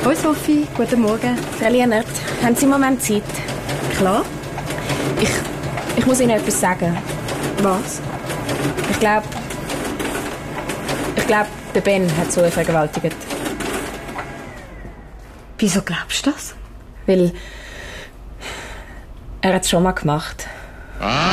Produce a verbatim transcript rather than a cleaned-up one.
Hallo Sophie, guten Morgen. Frau Lienert, haben Sie einen Moment Zeit? Klar. Ich, ich muss Ihnen etwas sagen. Was? Ich glaube, ich glaube, der Ben hat Zoe vergewaltigt. Wieso glaubst du das? Weil er hat es schon mal gemacht.